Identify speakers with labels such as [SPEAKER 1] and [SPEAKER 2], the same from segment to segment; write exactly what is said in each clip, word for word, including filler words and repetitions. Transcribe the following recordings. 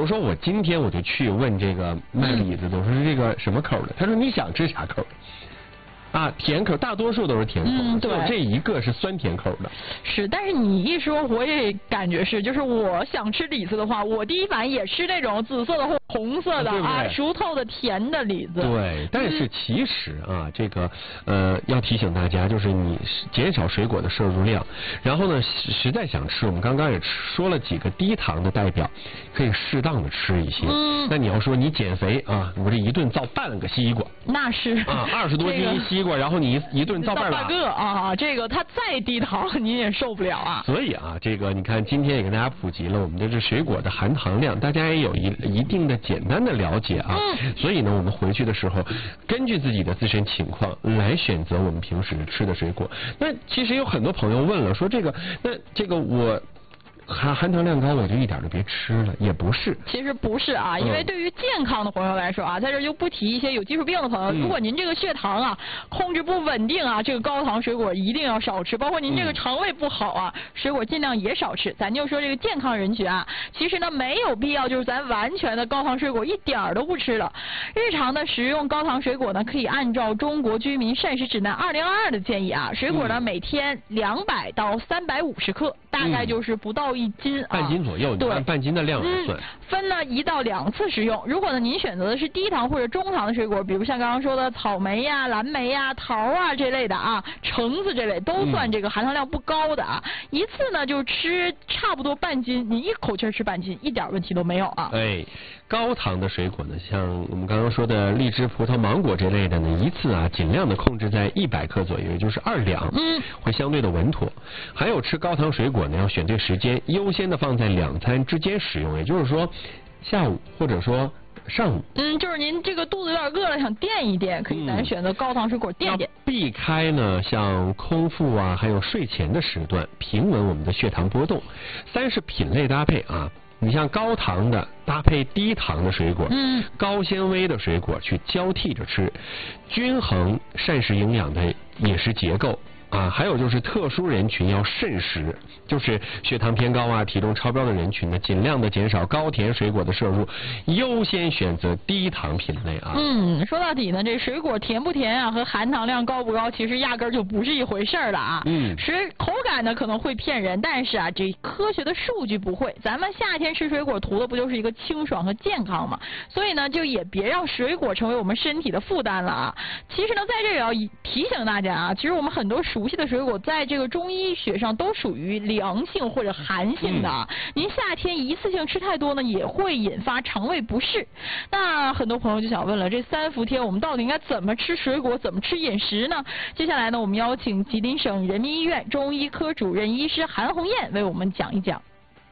[SPEAKER 1] 如说我今天我就去问这个卖李子的，我说这个什么口的？他说你想吃啥口的？啊，甜口，大多数都是甜口的，嗯，对，这一个是酸甜口的。
[SPEAKER 2] 是，但是你一说，我也感觉是，就是我想吃李子的话，我第一反应也吃那种紫色的或红色的，对对啊，熟透的甜的李子。
[SPEAKER 1] 对，但是其实啊，这个呃要提醒大家，就是你减少水果的摄入量，然后呢，实在想吃，我们刚刚也说了几个低糖的代表，可以适当的吃一些。嗯。那你要说你减肥啊，我这一顿造半个西瓜。
[SPEAKER 2] 那是。
[SPEAKER 1] 啊，二十多斤一西瓜。然后你一一顿造半
[SPEAKER 2] 拉个啊，这个它再低糖你也受不了啊。
[SPEAKER 1] 所以啊，这个你看今天也跟大家普及了我们的这水果的含糖量，大家也有一一定的简单的了解啊。嗯。所以呢，我们回去的时候，根据自己的自身情况来选择我们平时吃的水果。那其实有很多朋友问了，说这个那这个我。含含糖量高，我就一点都别吃了，也不是。
[SPEAKER 2] 其实不是啊，因为对于健康的朋友来说啊，在这就不提一些有基础病的朋友。嗯、如果您这个血糖啊控制不稳定啊，这个高糖水果一定要少吃。包括您这个肠胃不好啊，嗯、水果尽量也少吃。咱就说这个健康人群啊，其实呢没有必要就是咱完全的高糖水果一点儿都不吃了。日常的食用高糖水果呢，可以按照中国居民膳食指南二零二二的建议啊，水果呢、嗯、每天两百到三百五十克，大概就是不到。一斤啊，
[SPEAKER 1] 半斤左右，对，按半斤的量来算。
[SPEAKER 2] 嗯、分呢一到两次食用。如果呢您选择的是低糖或者中糖的水果，比如像刚刚说的草莓呀、蓝莓呀、桃啊这类的啊，橙子这类都算这个含糖量不高的啊。嗯、一次呢就吃差不多半斤，你一口气吃半斤，一点问题都没有啊。
[SPEAKER 1] 哎，高糖的水果呢，像我们刚刚说的荔枝、葡萄、芒果这类的呢，一次啊尽量的控制在一百克左右，也就是二两，嗯，会相对的稳妥。还有吃高糖水果呢，要选对时间。优先的放在两餐之间食用，也就是说下午或者说上午。
[SPEAKER 2] 嗯，就是您这个肚子有点饿了，想垫一垫，可以咱选择高糖水果垫垫。
[SPEAKER 1] 避开呢，像空腹啊，还有睡前的时段，平稳我们的血糖波动。三是品类搭配啊，你像高糖的搭配低糖的水果，嗯，高纤维的水果去交替着吃，均衡膳食营养的饮食结构。啊，还有就是特殊人群要慎食，就是血糖偏高啊、体重超标的人群呢，尽量的减少高甜水果的摄入，优先选择低糖品类啊。
[SPEAKER 2] 嗯，说到底呢，这水果甜不甜啊，和含糖量高不高，其实压根儿就不是一回事儿了啊。嗯，水口感呢可能会骗人，但是啊，这科学的数据不会。咱们夏天吃水果图的不就是一个清爽和健康吗？所以呢，就也别让水果成为我们身体的负担了啊。其实呢，在这也要提醒大家啊，其实我们很多熟悉的水果在这个中医学上都属于凉性或者寒性的啊。嗯、您夏天一次性吃太多呢，也会引发肠胃不适。那很多朋友就想问了，这三伏天我们到底应该怎么吃水果，怎么吃饮食呢？接下来呢，我们邀请吉林省人民医院中医科主任医师韩红艳为我们讲一讲。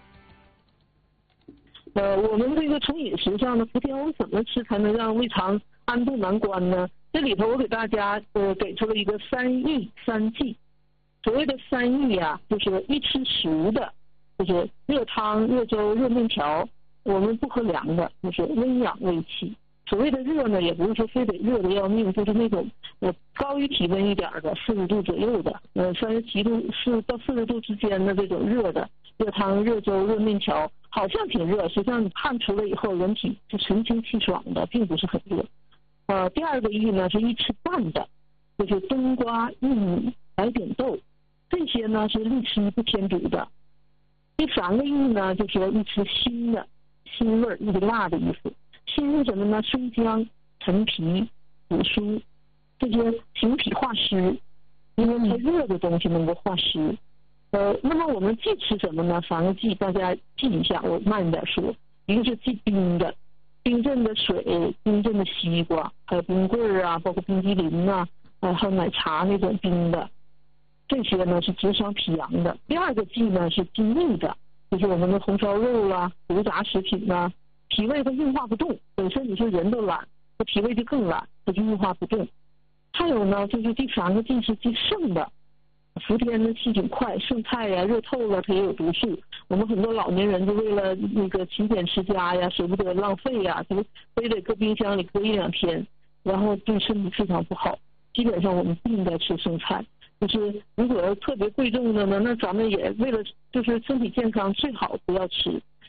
[SPEAKER 3] 呃，我们这个从饮食上呢，伏天我们怎么吃才能让胃肠安度难关呢？这里头我给大家呃给出了一个三益三忌。所谓的三益啊，就是一吃熟的，就是热汤、热粥、热面条，我们不喝凉的，就是温养胃气。所谓的热呢，也不是说非得热的要命，就是那种呃高于体温一点的，四十度左右的，呃三十七度四到四十度之间的这种热的热汤、热粥、热面条，好像挺热，实际上你汗出来以后，人体是神清气爽的，并不是很热。呃，第二个益呢是一吃淡的，就是冬瓜、玉米、白扁豆，这些呢是利湿不添堵的。第三个益呢就是一吃辛的，辛味儿，就是辣的意思。辛是什么呢？生姜、陈皮、紫苏，这些行脾化湿，因为它热的东西能够化湿。呃，那么我们忌吃什么呢？三个忌大家记一下，我慢点说。一个是忌冰的，冰镇的水、冰镇的西瓜，还有冰棍儿啊，包括冰激凌啊，呃，还有奶茶那种冰的，这些呢是滋伤脾阳的。第二个忌呢是忌腻的，就是我们的红烧肉啊、油炸食品啊，脾胃它硬化不动，本身你说人都懒，这脾胃就更懒，它就硬化不动。还有呢，就是第三个忌是忌剩的。伏天的细菌快，剩菜呀、热透了它也有毒素。我们很多老年人就为了那个勤俭持家呀，舍不得浪费呀，就非得搁冰箱里搁一两天，然后对身体非常不好。基本上我们不应该吃剩菜，就是如果特别贵重的呢，那咱们也为了就是身体健康，最好不要吃。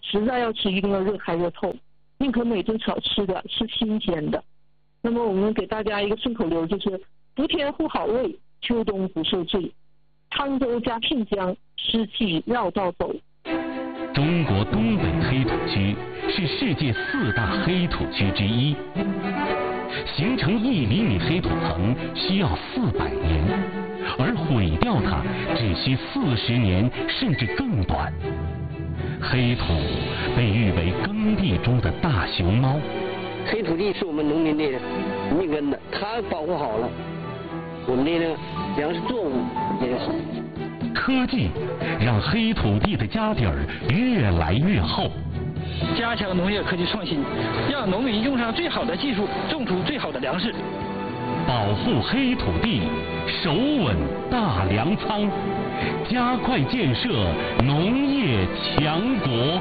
[SPEAKER 3] 实在要吃一定要热开热透，宁可每顿少吃的是新鲜的。那么我们给大家一个顺口溜，就是伏天护好胃，秋冬不受罪，汤粥加片姜，湿气绕道走。
[SPEAKER 4] 中国东北黑土区是世界四大黑土区之一，形成一厘米黑土层需要四百年，而毁掉它只需四十年甚至更短。黑土被誉为耕地中的大熊猫。
[SPEAKER 5] 黑土地是我们农民的命根子，它保护好了，我们的呢粮食作物也好。
[SPEAKER 4] 科技让黑土地的家底儿越来越厚。
[SPEAKER 6] 加强农业科技创新，让农民用上最好的技术，种出最好的粮食。
[SPEAKER 4] 保护黑土地，守稳大粮仓，加快建设农业强国。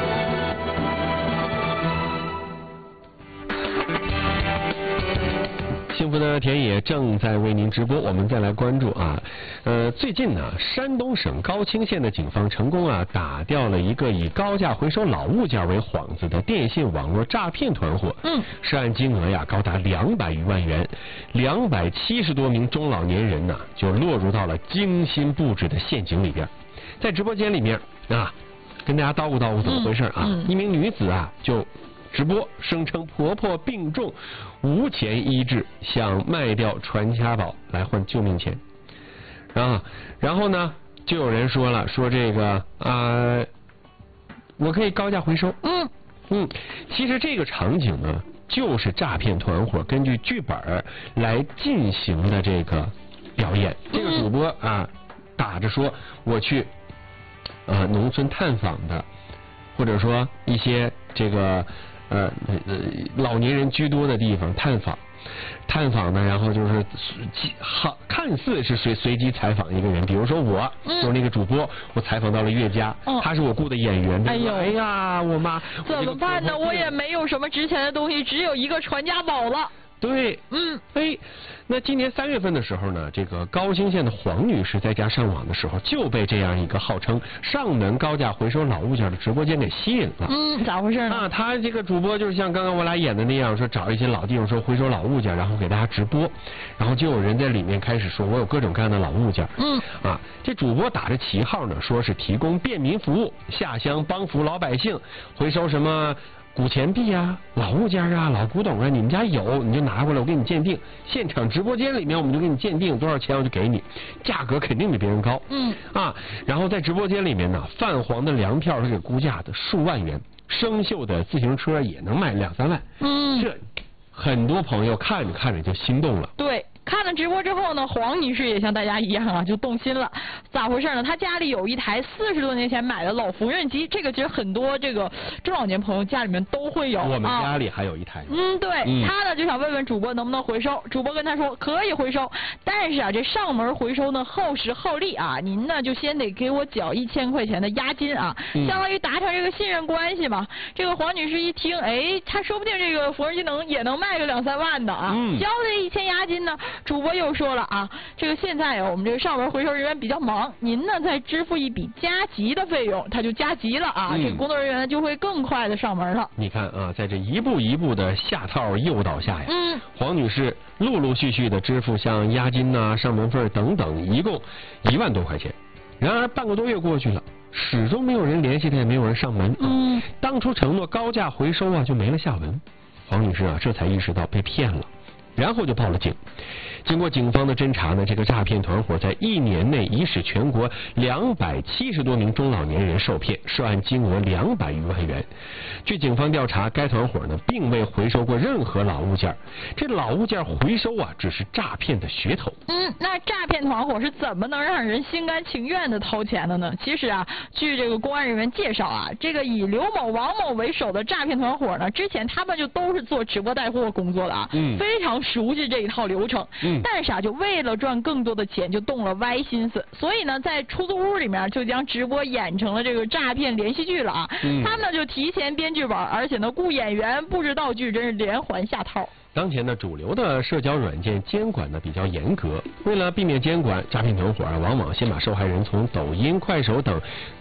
[SPEAKER 1] 幸福的田野正在为您直播，我们再来关注啊，呃，最近呢，山东省高清县的警方成功啊打掉了一个以高价回收老物件为幌子的电信网络诈骗团伙，嗯，涉案金额呀高达两百余万元，两百七十多名中老年人呢就落入到了精心布置的陷阱里边。在直播间里面啊，跟大家叨咕叨咕怎么回事啊？嗯嗯、一名女子啊就直播声称婆婆病重，无钱医治，想卖掉传家宝来换救命钱啊。然后呢，就有人说了，说这个啊、呃，我可以高价回收。嗯嗯，其实这个场景呢，就是诈骗团伙根据剧本来进行的这个表演。这个主播啊，打着说我去呃农村探访的，或者说一些这个。呃呃，老年人居多的地方探访，探访呢，然后就是好看似是随随机采访一个人，比如说我，嗯、就是那个主播，我采访到了岳家，哦、他是我雇的演员。
[SPEAKER 2] 哎呦，
[SPEAKER 1] 哎呀，我妈
[SPEAKER 2] 怎么办呢？我也没有什么值钱的东西，只有一个传家宝了。
[SPEAKER 1] 对，嗯，哎，那今年三月份的时候呢，这个高清县的黄女士在家上网的时候，就被这样一个号称上门高价回收老物件的直播间给吸引了。
[SPEAKER 2] 嗯，咋回事呢？
[SPEAKER 1] 啊，他这个主播就是像刚刚我俩演的那样，说找一些老地方说回收老物件，然后给大家直播，然后就有人在里面开始说我有各种各样的老物件。嗯，啊，这主播打着旗号呢，说是提供便民服务，下乡帮扶老百姓，回收什么古钱币啊、老物件啊、老古董啊，你们家有你就拿过来，我给你鉴定。现场直播间里面我们就给你鉴定多少钱，我就给你，价格肯定比别人高。嗯啊，然后在直播间里面呢，泛黄的粮票是给估价的数万元，生锈的自行车也能卖两三万。嗯，这很多朋友看着看着就心动了。
[SPEAKER 2] 对。看了直播之后呢，黄女士也像大家一样啊，就动心了。咋回事呢？她家里有一台四十多年前买的老缝纫机，这个其实很多这个中老年朋友家里面都会有。
[SPEAKER 1] 我们家里还有一台。
[SPEAKER 2] 啊、嗯，对，嗯、她呢就想问问主播能不能回收。主播跟她说可以回收，但是啊，这上门回收呢耗时耗力啊，您呢就先得给我缴一千块钱的押金啊，嗯、相当于达成这个信任关系嘛。这个黄女士一听，哎，她说不定这个缝纫机能也能卖个两三万的啊，嗯、交了这一千押金呢。主播又说了啊，这个现在啊，我们这个上门回收人员比较忙，您呢再支付一笔加急的费用，他就加急了啊，嗯、这个工作人员就会更快的上门了。
[SPEAKER 1] 你看啊，在这一步一步的下套诱导下呀，嗯，黄女士陆陆续续的支付像押金呐、啊、上门费等等，一共一万多块钱。然而半个多月过去了，始终没有人联系她，也没有人上门。嗯，啊、当初承诺高价回收啊，就没了下文。黄女士啊，这才意识到被骗了。然后就报了警。经过警方的侦查呢，这个诈骗团伙在一年内已使全国两百七十多名中老年人受骗，涉案金额两百余万元。据警方调查，该团伙呢并未回收过任何老物件，这老物件回收啊只是诈骗的噱头。
[SPEAKER 2] 嗯，那诈骗团伙是怎么能让人心甘情愿的掏钱的呢？其实啊，据这个公安人员介绍啊，这个以刘某、王某为首的诈骗团伙呢，之前他们就都是做直播带货工作的啊，嗯，非常熟悉这一套流程。嗯，但是啊，就为了赚更多的钱，就动了歪心思，所以呢，在出租屋里面就将直播演成了这个诈骗连续剧了啊。嗯，他们呢就提前编剧本，而且呢雇演员、布置道具，真是连环下套。
[SPEAKER 1] 当前呢，主流的社交软件监管呢比较严格，为了避免监管，诈骗团伙啊往往先把受害人从抖音、快手等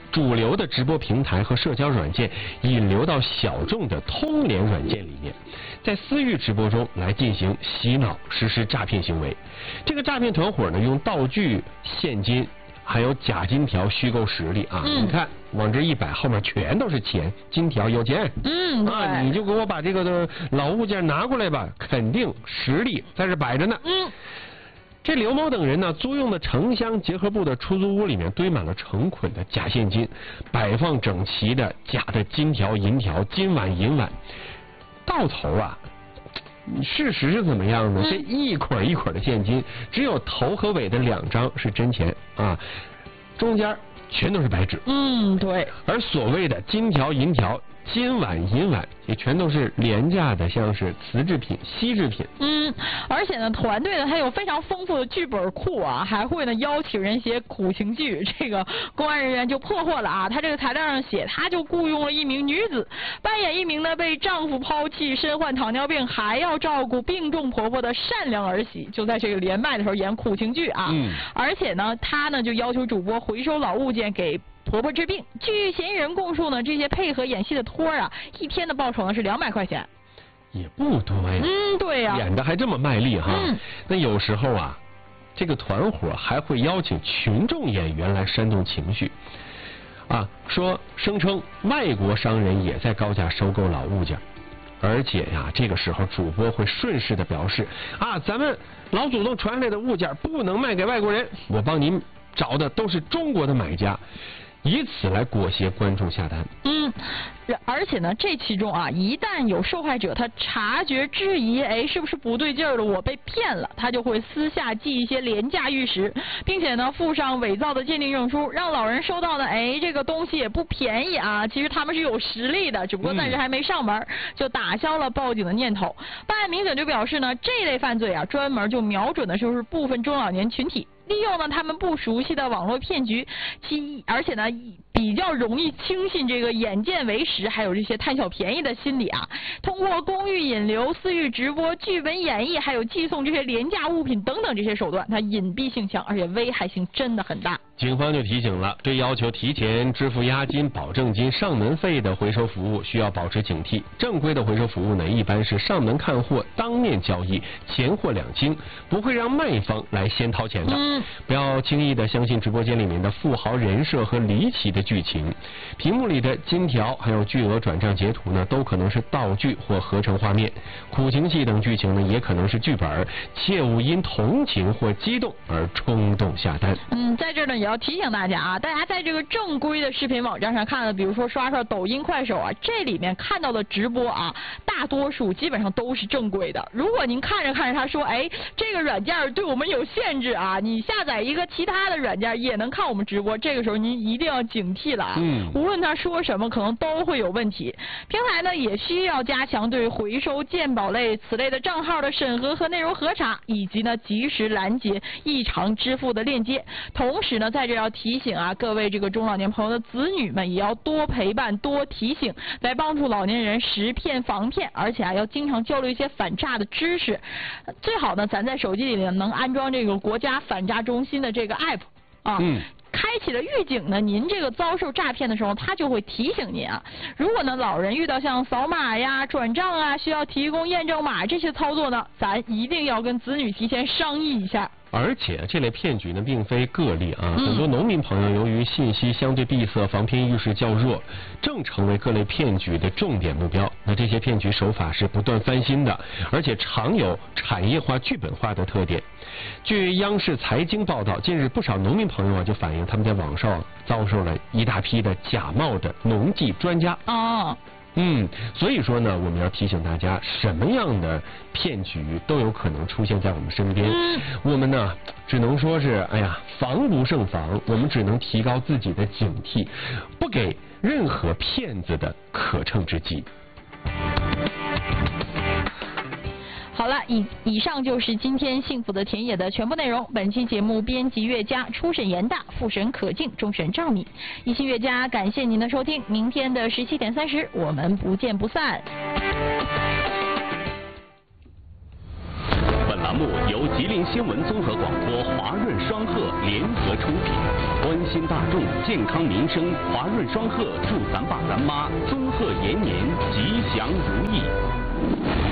[SPEAKER 1] 主流的直播平台和社交软件引流到小众的通联软件里面，在私域直播中来进行洗脑，实施诈骗行为。这个诈骗团伙呢，用道具、现金还有假金条虚构实力啊！嗯、你看往这一摆，后面全都是钱，金条有钱。
[SPEAKER 2] 嗯，
[SPEAKER 1] 啊，你就给我把这个的老物件拿过来吧，肯定实力在这摆着呢。
[SPEAKER 2] 嗯。
[SPEAKER 1] 这刘某等人呢，租用的城乡结合部的出租屋里面堆满了成捆的假现金，摆放整齐的假的金条、银条、金碗、银碗。到头啊，事实是怎么样呢？这一捆一捆的现金，只有头和尾的两张是真钱啊，中间全都是白纸。
[SPEAKER 2] 嗯，对。
[SPEAKER 1] 而所谓的金条、银条、金碗、银碗，也全都是廉价的，像是瓷制品、锡制品。
[SPEAKER 2] 嗯，而且呢，团队呢还有非常丰富的剧本库啊，还会呢邀请人写苦情剧。这个公安人员就破获了啊，他这个材料上写，他就雇佣了一名女子，扮演一名呢被丈夫抛弃、身患糖尿病还要照顾病重婆婆的善良儿媳，就在这个连麦的时候演苦情剧啊。嗯。而且呢，他呢就要求主播回收老物件给婆婆治病。据嫌疑人供述呢，这些配合演戏的托儿啊，一天的报酬呢是两百块钱。
[SPEAKER 1] 也不多呀。
[SPEAKER 2] 嗯，对呀。
[SPEAKER 1] 演的还这么卖力哈。嗯。那有时候啊，这个团伙还会邀请群众演员来煽动情绪，啊，说声称外国商人也在高价收购老物件，而且呀，这个时候主播会顺势的表示啊，咱们老祖宗传下来的物件不能卖给外国人，我帮您找的都是中国的买家，以此来裹挟观众下单。
[SPEAKER 2] 嗯，而且呢，这其中啊，一旦有受害者他察觉质疑，哎，是不是不对劲儿了？我被骗了，他就会私下寄一些廉价玉石，并且呢附上伪造的鉴定证书，让老人收到呢，哎，这个东西也不便宜啊。其实他们是有实力的，只不过暂时还没上门，嗯、就打消了报警的念头。办案民警就表示呢，这类犯罪啊，专门就瞄准的就是部分中老年群体。利用呢他们不熟悉的网络骗局，其而且呢比较容易轻信这个眼见为实，还有这些贪小便宜的心理啊。通过公寓引流、私域直播、剧本演绎，还有寄送这些廉价物品等等这些手段，它隐蔽性强，而且危害性真的很大。
[SPEAKER 1] 警方就提醒了，对要求提前支付押金、保证金、上门费的回收服务需要保持警惕。正规的回收服务呢，一般是上门看货、当面交易，钱货两清，不会让卖方来先掏钱的。嗯、不要轻易的相信直播间里面的富豪人设和离奇的剧情，屏幕里的金条还有巨额转账截图呢，都可能是道具或合成画面。苦情戏等剧情呢，也可能是剧本，切勿因同情或激动而冲动下单。
[SPEAKER 2] 嗯，在这呢也要提醒大家啊，大家在这个正规的视频网站上看的，比如说刷刷抖音、快手啊，这里面看到的直播啊，大多数基本上都是正规的。如果您看着看着他说，哎，这个软件对我们有限制啊，你下载一个其他的软件也能看我们直播，这个时候您一定要警惕了啊。嗯。无论他说什么，可能都会有问题。平台呢也需要加强对回收鉴宝类此类的账号的审核和内容核查，以及呢及时拦截异常支付的链接。同时呢，在这要提醒啊，各位这个中老年朋友的子女们，也要多陪伴、多提醒，来帮助老年人识骗防骗，而且还要经常交流一些反诈的知识。最好呢，咱在手机里呢能安装这个国家反诈中心的这个 app 啊。嗯。开启了预警呢，您这个遭受诈骗的时候，它就会提醒您啊。如果呢老人遇到像扫码呀、转账啊，需要提供验证码这些操作呢，咱一定要跟子女提前商议一下。
[SPEAKER 1] 而且这类骗局呢并非个例啊，很多农民朋友由于信息相对闭塞，防骗意识较弱，正成为各类骗局的重点目标。那这些骗局手法是不断翻新的，而且常有产业化、剧本化的特点。据央视财经报道，近日不少农民朋友啊就反映，他们在网上遭受了一大批的假冒的农技专家。哦。嗯，所以说呢，我们要提醒大家，什么样的骗局都有可能出现在我们身边。嗯、我们呢，只能说是，哎呀，防不胜防。我们只能提高自己的警惕，不给任何骗子的可乘之机。
[SPEAKER 2] 好了，以以上就是今天幸福的田野的全部内容。本期节目编辑岳佳，初审严大，复审可敬，终审赵敏。一心岳佳，感谢您的收听。明天的十七点三十，我们不见不散。
[SPEAKER 4] 栏目由吉林新闻综合广播、华润双鹤联合出品，关心大众健康民生，华润双鹤祝咱爸咱妈综合延年，吉祥如意。